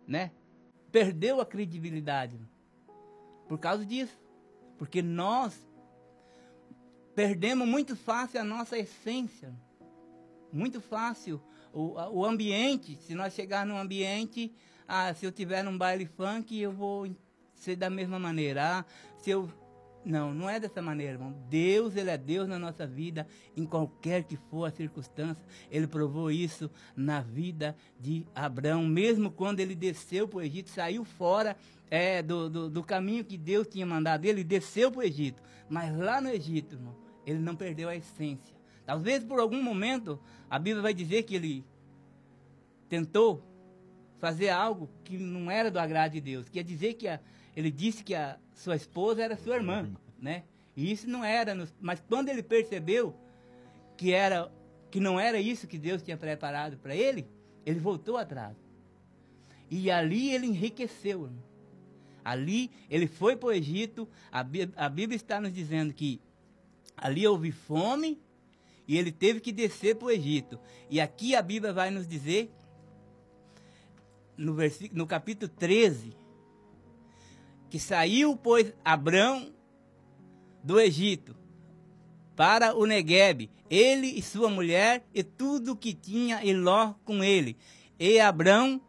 né? Perdeu a credibilidade por causa disso. Porque nós perdemos muito fácil a nossa essência. Muito fácil. O ambiente, se nós chegarmos num ambiente, se eu tiver num baile funk, eu vou ser da mesma maneira. Não é dessa maneira, irmão. Deus, Ele é Deus na nossa vida, em qualquer que for a circunstância. Ele provou isso na vida de Abraão, mesmo quando ele desceu para o Egito, saiu fora do caminho que Deus tinha mandado. Ele desceu para o Egito, mas lá no Egito, irmão, ele não perdeu a essência. Talvez por algum momento, a Bíblia vai dizer que ele tentou fazer algo que não era do agrado de Deus. Quer dizer que ele disse que a sua esposa era sua irmã, né? E isso não era. Mas quando ele percebeu que não era isso que Deus tinha preparado para ele, ele voltou atrás. E ali ele enriqueceu, irmão. Ali ele foi para o Egito. A Bíblia está nos dizendo que ali houve fome e ele teve que descer para o Egito. E aqui a Bíblia vai nos dizer, no capítulo 13, que saiu, pois, Abrão do Egito para o Neguebe, ele e sua mulher e tudo que tinha, e Ló com ele. E Abrão,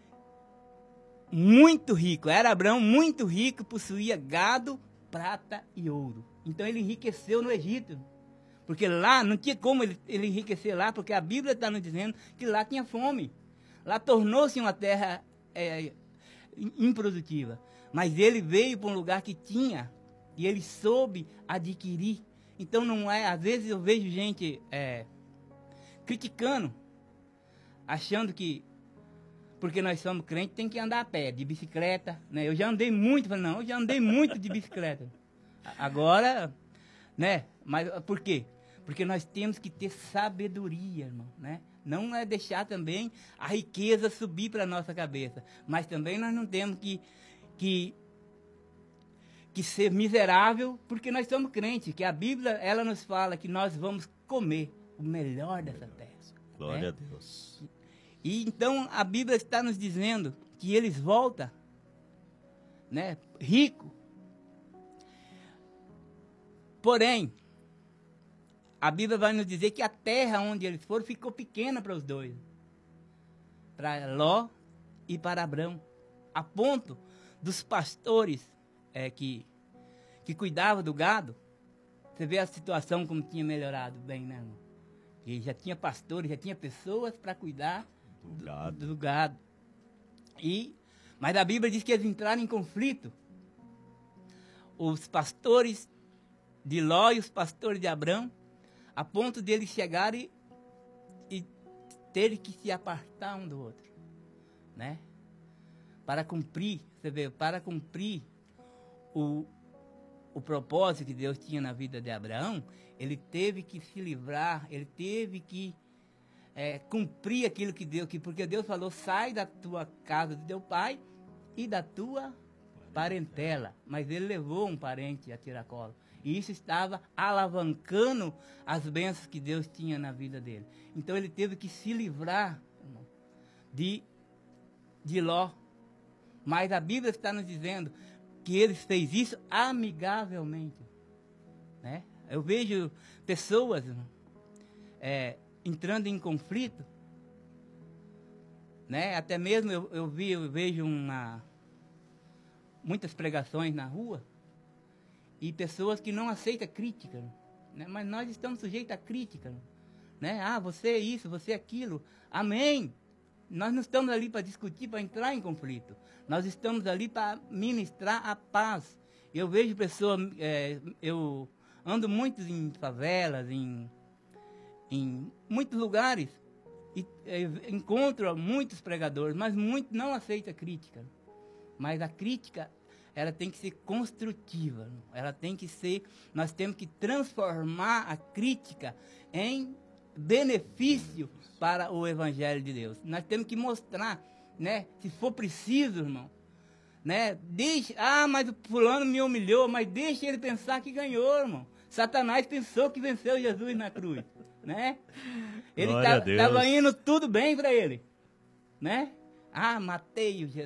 muito rico, era Abrão muito rico, possuía gado, prata e ouro. Então ele enriqueceu no Egito, porque lá não tinha como ele enriquecer lá, porque a Bíblia está nos dizendo que lá tinha fome. Lá tornou-se uma terra improdutiva. Mas ele veio para um lugar que tinha, e ele soube adquirir. Então não é, às vezes eu vejo gente criticando, achando que porque nós somos crentes tem que andar a pé, de bicicleta, né? Eu já andei muito, eu já andei muito de bicicleta. Agora, né? Mas por quê? Porque nós temos que ter sabedoria, irmão, né? Não é deixar também a riqueza subir para a nossa cabeça. Mas também nós não temos que ser miserável, porque nós somos crentes, que a Bíblia, ela nos fala que nós vamos comer o melhor dessa terra. Glória a Deus. E então a Bíblia está nos dizendo que eles voltam, né, rico. Porém, a Bíblia vai nos dizer que a terra onde eles foram ficou pequena para os dois. Para Ló e para Abrão. A ponto dos pastores que cuidavam do gado. Você vê a situação como tinha melhorado bem, né, irmão? E já tinha pastores, já tinha pessoas para cuidar do gado. Mas a Bíblia diz que eles entraram em conflito. Os pastores de Ló e os pastores de Abrão, a ponto de eles chegarem e terem que se apartar um do outro, né? Para cumprir, você vê, para cumprir o propósito que Deus tinha na vida de Abraão, ele teve que se livrar, ele teve que cumprir aquilo que Deus, porque Deus falou, sai da tua casa do teu pai e da tua parentela. Mas ele levou um parente a tiracolo. E isso estava alavancando as bênçãos que Deus tinha na vida dele. Então ele teve que se livrar, irmão, de Ló. Mas a Bíblia está nos dizendo que ele fez isso amigavelmente, né? Eu vejo pessoas, irmão, entrando em conflito, né? Até mesmo eu vejo muitas pregações na rua, e pessoas que não aceitam crítica, né? Mas nós estamos sujeitos à crítica, né? Você é isso, você é aquilo. Amém. Nós não estamos ali para discutir, para entrar em conflito. Nós estamos ali para ministrar a paz. Eu vejo pessoas, eu ando muito em favelas, em muitos lugares, e encontro muitos pregadores, mas muitos não aceitam crítica. Mas a crítica, ela tem que ser construtiva. Ela tem que ser, nós temos que transformar a crítica em benefício para o Evangelho de Deus. Nós temos que mostrar, né, se for preciso, irmão, né, mas o fulano me humilhou, mas deixa ele pensar que ganhou, irmão. Satanás pensou que venceu Jesus na cruz, né? Ele estava indo tudo bem para ele, né? Matei o Jesus.